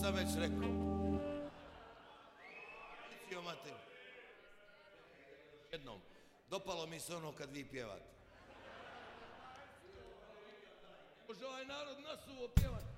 sam već rekao. Jednom, dopalo mi se ono kad vi pjevate. Može ovaj narod nasuvo pjevati.